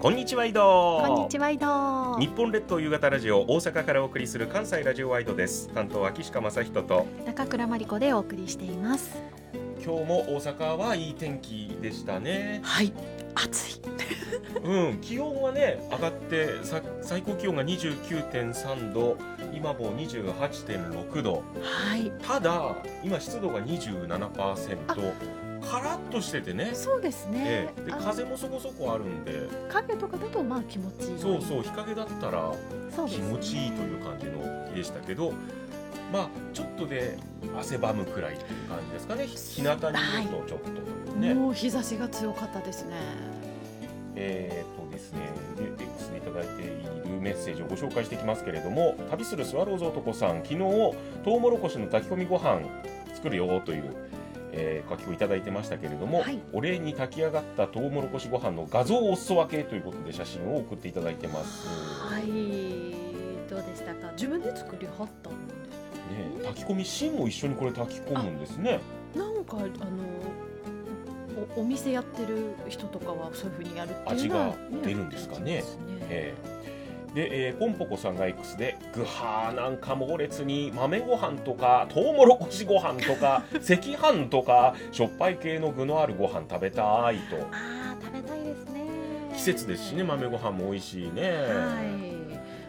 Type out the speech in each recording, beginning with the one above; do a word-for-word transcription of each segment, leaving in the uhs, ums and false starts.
こんにちは井戸。 こんにちは井戸。 日本列島夕方ラジオ、大阪からお送りする関西ラジオワイドです。担当は岸川正人と中倉真理子でお送りしています。 今日も大阪はいい天気でしたね。 はい、暑いうん、気温はね上がってさ最高気温が にじゅうきゅうてんさんど、今も にじゅうはちてんろくど、 はい、 ただ今湿度が にじゅうななパーセント、カラッとしててね。 そうですね、 ええ、で風もそこそこあるんで、 影とかだとまあ気持ちいい。 そうそう、日陰だったら気持ちいいというう感じの日でしたけど、まあちょっとで汗ばむくらいという感じですかね。日向にいるとちょっとというね、 もう日差しが強かったですね。 えー、っとですねで X でいただいているメッセージをご紹介していきますけれども、旅するスワローズ男さん、昨日トウモロコシの炊き込みご飯作るよという、えー、書き込みいただいてましたけれども、はい、お礼に炊き上がったトウモロコシご飯の画像をお裾分けということで写真を送っていただいてます。 はい、どうでしたか。自分で作りはったんですね、炊き込み芯も一緒にこれ炊き込むんですね。 なんかあの お, お店やってる人とかはそういう風にやるっていうのは、 味が出るんですかね。ね、えー、で、えー、ポンポコさんが X でグハーなんか猛烈に豆ご飯とかトウモロコシご飯とか赤飯とかしょっぱい系の具のあるご飯食べたいと。 あー、食べたいですね。 季節ですしね、豆ご飯も美味しいね。 はい、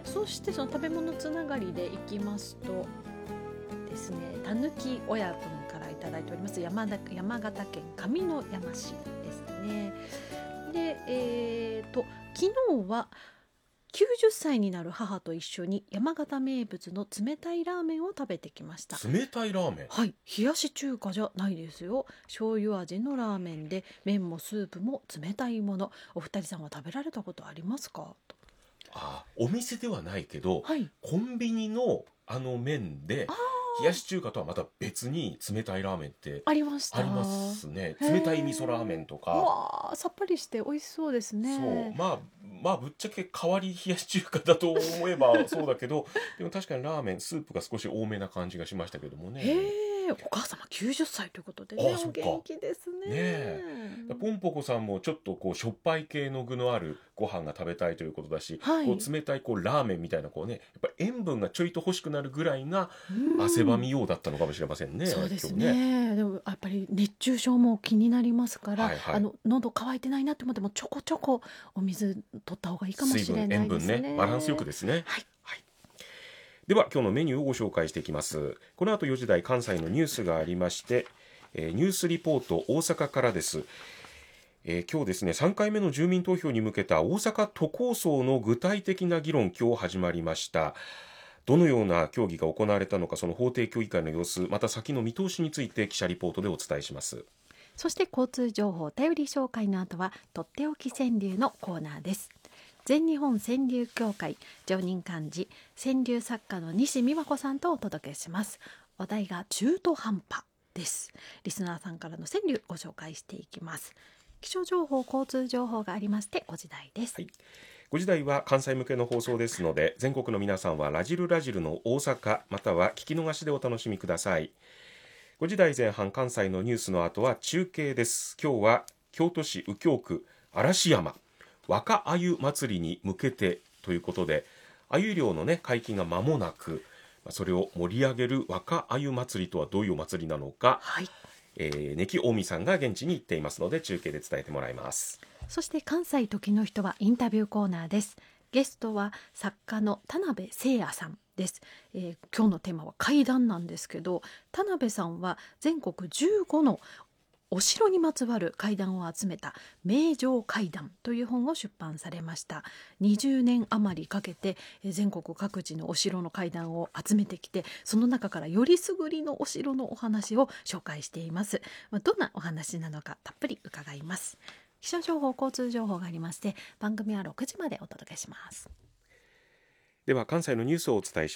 そしてその食べ物つながりでいきますとですね、たぬき親分からいただいております 山, 田山形県上山市ですね。で、えー、と昨日はきゅうじゅっさいになる母と一緒に山形名物の冷たいラーメンを食べてきました。 冷たいラーメン、 はい、冷やし中華じゃないですよ。醤油味のラーメンで麺もスープも冷たいもの。お二人さんは食べられたことありますか？ あ、お店ではないけど、 はい、 コンビニのあの麺で冷やし中華とはまた別に冷たいラーメンってありました。 ありますね。冷たい味噌ラーメンとか。 わー、さっぱりして美味しそうですね。 そう、まあまあぶっちゃけ代わり冷やし中華だと思えばそうだけどでも確かにラーメンスープが少し多めな感じがしましたけどもね。 へー、お母様きゅうじゅっさいということでね、お元気ですね。 ねえ、ポンポコさんもちょっとこうしょっぱい系の具のあるご飯が食べたいということだし、はい、こう冷たいこうラーメンみたいなこうね、やっぱり塩分がちょいと欲しくなるぐらいが汗ばみようだったのかもしれませんね。 そうです ね, ねでもやっぱり熱中症も気になりますから、はいはい、あの喉乾いてないなって思ってもちょこちょこお水取った方がいいかもしれないですね。 水分塩分ね、バランスよくですね。 はいはい、では今日のメニューをご紹介していきます。この後よじ台関西のニュースがありまして、えー、ニュースリポート大阪からです。えー、今日ですねさんかいめの住民投票に向けた大阪都構想の具体的な議論、今日始まりました。どのような協議が行われたのか、その法定協議会の様子、また先の見通しについて記者リポートでお伝えします。 そして交通情報頼り紹介の後はとっておき川柳のコーナーです。全日本川柳協会常任幹事川柳作家の西美和子さんとお届けします。お題が中途半端です。リスナーさんからの川柳ご紹介していきます。気象情報交通情報がありましてごじ台です。 はい、ごじ台は関西向けの放送ですので、全国の皆さんはラジルラジルの大阪または聞き逃しでお楽しみください。ごじ台前半関西のニュースの後は中継です。今日は京都市右京区嵐山若鮎祭りに向けてということで、鮎漁のね解禁が間もなく、それを盛り上げる若鮎祭りとはどういうお祭りなのか、はい、えー、ネキ大見さんが現地に行っていますので中継で伝えてもらいます。 そして関西時の人はインタビューコーナーです。ゲストは作家の田辺誠也さんです。えー、今日のテーマは怪談なんですけど、田辺さんは全国じゅうごのお城にまつわる怪談を集めた名城怪談という本を出版されました。にじゅうねん余りかけて全国各地のお城の怪談を集めてきて、その中からよりすぐりのお城のお話を紹介しています。どんなお話なのかたっぷり伺います。気象情報交通情報がありまして、番組はろくじまでお届けします。 では関西のニュースをお伝えし